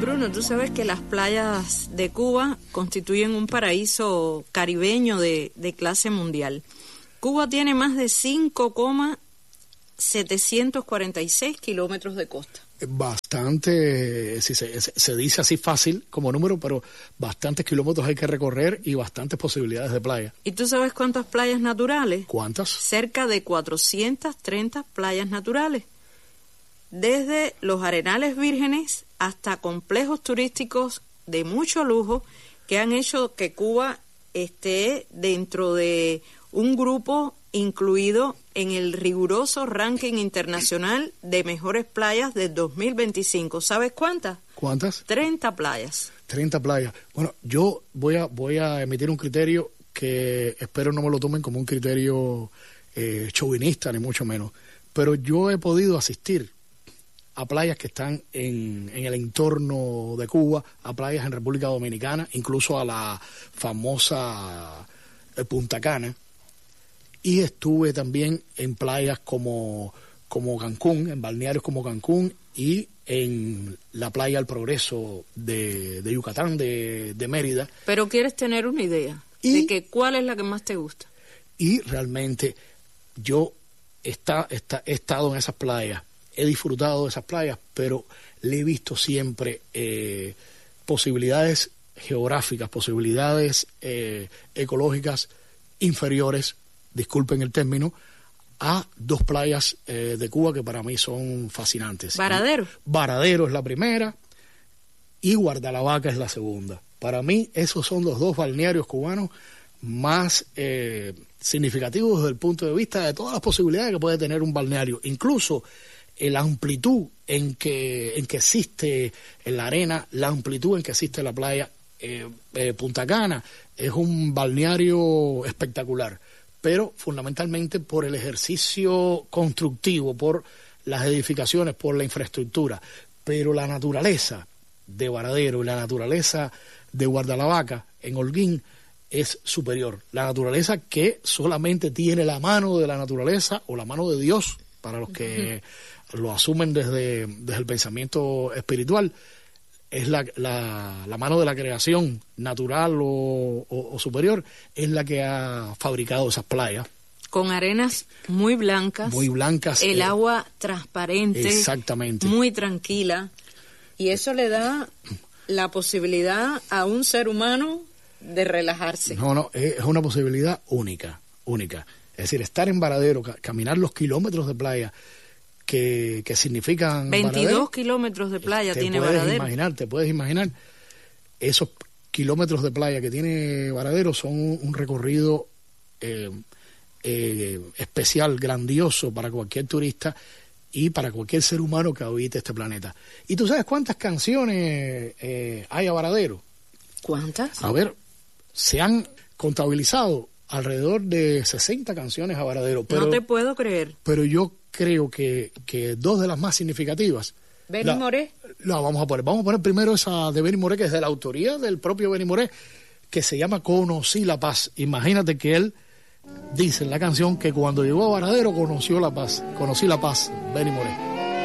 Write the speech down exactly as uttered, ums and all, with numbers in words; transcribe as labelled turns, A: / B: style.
A: Bruno, tú sabes que las playas de Cuba constituyen un paraíso caribeño de, de clase mundial. Cuba tiene más de cinco coma setecientos cuarenta y seis kilómetros de costa.
B: Bastante, si se, se dice así fácil como número, pero bastantes kilómetros hay que recorrer y bastantes posibilidades de playa.
A: ¿Y tú sabes cuántas playas naturales?
B: ¿Cuántas?
A: Cerca de cuatrocientas treinta playas naturales. Desde los arenales vírgenes hasta complejos turísticos de mucho lujo que han hecho que Cuba esté dentro de un grupo incluido en el riguroso ranking internacional de mejores playas del dos mil veinticinco. ¿Sabes cuántas?
B: ¿Cuántas?
A: treinta playas.
B: treinta playas. Bueno, yo voy a voy a emitir un criterio que espero no me lo tomen como un criterio eh, chauvinista, ni mucho menos. Pero yo he podido asistir a playas que están en, en el entorno de Cuba, a playas en República Dominicana, incluso a la famosa eh, Punta Cana. Y estuve también en playas como, como Cancún, en balnearios como Cancún y en la playa El Progreso de, de Yucatán, de, de Mérida.
A: Pero quieres tener una idea
B: y,
A: de que cuál es la que más te gusta.
B: Y realmente yo está, está, he estado en esas playas, he disfrutado de esas playas, pero le he visto siempre eh, posibilidades geográficas, posibilidades eh, ecológicas inferiores, disculpen el término, a dos playas eh, de Cuba que para mí son fascinantes.
A: Varadero.
B: Y Varadero es la primera y Guardalavaca es la segunda. Para mí esos son los dos balnearios cubanos más eh, significativos desde el punto de vista de todas las posibilidades que puede tener un balneario. Incluso eh, la amplitud en que, en que existe en la arena, la amplitud en que existe la playa eh, eh, Punta Cana, es un balneario espectacular, pero fundamentalmente por el ejercicio constructivo, por las edificaciones, por la infraestructura. Pero la naturaleza de Varadero y la naturaleza de Guardalavaca en Holguín es superior. La naturaleza que solamente tiene la mano de la naturaleza o la mano de Dios, para los que uh-huh. lo asumen desde, desde el pensamiento espiritual, es la, la, la mano de la creación natural o, o, o superior, es la que ha fabricado esas playas.
A: Con arenas muy blancas.
B: Muy blancas.
A: El
B: eh,
A: agua transparente.
B: Exactamente.
A: Muy tranquila. Y eso le da la posibilidad a un ser humano de relajarse.
B: No, no, es una posibilidad única, única. Es decir, estar en Varadero, ca- caminar los kilómetros de playa que, que significan
A: veintidós
B: Varadero,
A: kilómetros de playa
B: te
A: tiene
B: puedes
A: Varadero.
B: Imaginar, te puedes imaginar, esos kilómetros de playa que tiene Varadero son un, un recorrido eh, eh, especial, grandioso para cualquier turista y para cualquier ser humano que habite este planeta. ¿Y tú sabes cuántas canciones eh, hay a Varadero?
A: ¿Cuántas?
B: A ver, se han contabilizado alrededor de sesenta canciones a Varadero. Pero,
A: no te puedo creer.
B: Pero yo creo que, que dos de las más significativas...
A: Benny
B: la,
A: Moré.
B: La vamos a poner. Vamos a poner primero esa de Benny Moré, que es de la autoría del propio Benny Moré, que se llama Conocí la Paz. Imagínate que él dice en la canción que cuando llegó a Varadero conoció la paz. Conocí la paz, Benny Moré.